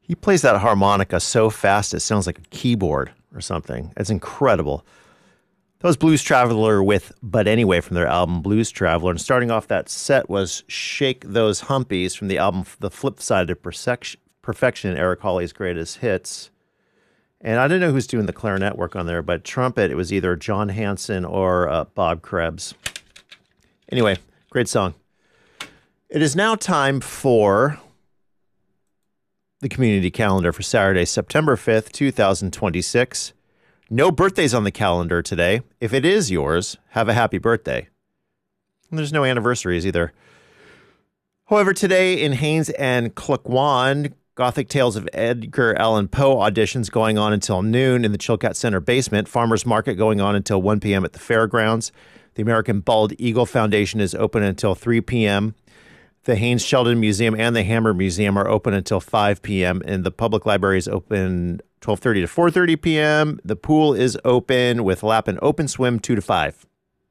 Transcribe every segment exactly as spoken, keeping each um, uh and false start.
He plays that harmonica so fast it sounds like a keyboard or something. It's incredible. That was Blues Traveler with But Anyway from their album Blues Traveler. And starting off that set was Shake Those Humpies from the album The Flip Side of Perfection, Eric Hawley's Greatest Hits. And I didn't know who's doing the clarinet work on there, but trumpet, it was either John Hanson or uh, Bob Krebs. Anyway, great song. It is now time for the community calendar for Saturday, September fifth, two thousand twenty-six. No birthdays on the calendar today. If it is yours, have a happy birthday. And there's no anniversaries either. However, today in Haines and Klukwan, Gothic Tales of Edgar Allan Poe auditions going on until noon in the Chilkat Center basement. Farmers Market going on until one p.m. at the fairgrounds. The American Bald Eagle Foundation is open until three p.m. The Haynes Sheldon Museum and the Hammer Museum are open until five p.m. and the public library is open twelve thirty to four thirty p.m. The pool is open with lap and open swim two to five.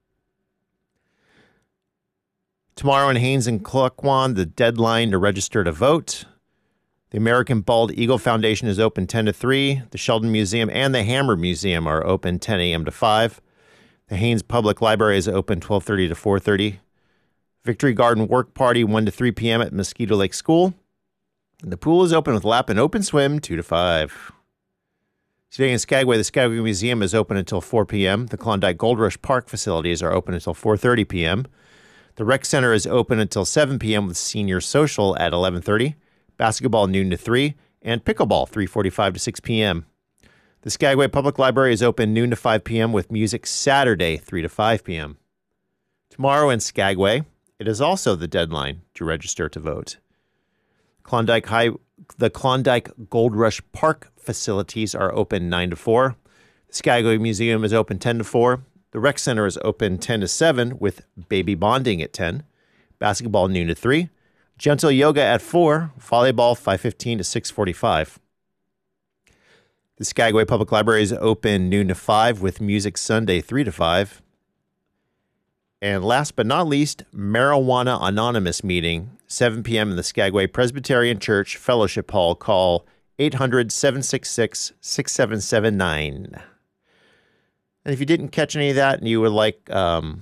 Tomorrow in Haines and Klukwan, the deadline to register to vote. The American Bald Eagle Foundation is open ten to three. The Sheldon Museum and the Hammer Museum are open ten a.m. to five. The Haines Public Library is open twelve thirty to four thirty. Victory Garden Work Party one to three p.m. at Mosquito Lake School. And the pool is open with lap and open swim two to five. Today in Skagway, the Skagway Museum is open until four p.m. The Klondike Gold Rush Park facilities are open until four thirty p.m. The Rec Center is open until seven p.m. with Senior Social at eleven thirty. Basketball noon to three, and pickleball three forty-five to six p.m. The Skagway Public Library is open noon to five p.m. with music Saturday three to five p.m. Tomorrow in Skagway, it is also the deadline to register to vote. Klondike High, the Klondike Gold Rush Park facilities are open nine to four. The Skagway Museum is open ten to four. The Rec Center is open ten to seven with baby bonding at ten. Basketball noon to three. Gentle yoga at four. Volleyball five fifteen to six forty-five. The Skagway Public Library is open noon to five with music Sunday three to five. And last but not least, Marijuana Anonymous meeting, seven p.m. in the Skagway Presbyterian Church Fellowship Hall. Call eight hundred, seven six six, six seven seven nine. And if you didn't catch any of that and you would like um,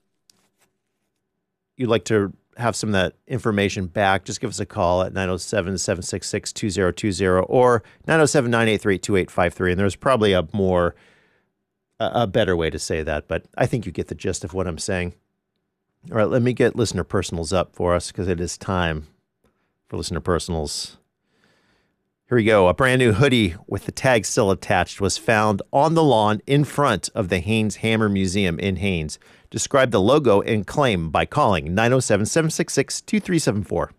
you'd like to have some of that information back, just give us a call at nine oh seven, seven six six, two oh two oh or nine oh seven, nine eight three, two eight five three. And there's probably a more a better way to say that, but I think you get the gist of what I'm saying. All right, let me get listener personals up for us because it is time for listener personals. Here we go. A brand new hoodie with the tag still attached was found on the lawn in front of the Haines Hammer Museum in Haines. Describe the logo and claim by calling nine oh seven, seven six six, two three seven four.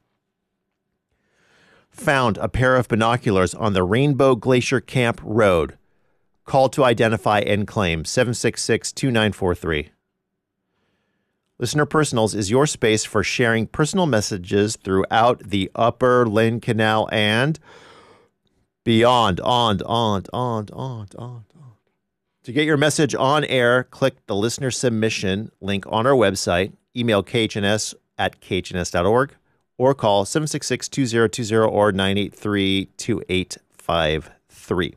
Found a pair of binoculars on the Rainbow Glacier Camp Road. Call to identify and claim seven six six, two nine four three. Listener Personals is your space for sharing personal messages throughout the Upper Lynn Canal and beyond. On, on, on, on, on, on. To get your message on air, click the listener submission link on our website, email K H N S at K H N S dot org, or call seven six six, two oh two oh or nine eight three, two eight five three.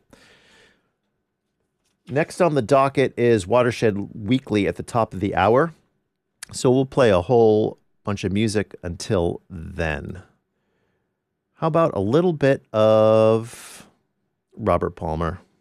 Next on the docket is Watershed Weekly at the top of the hour. So we'll play a whole bunch of music until then. How about a little bit of Robert Palmer?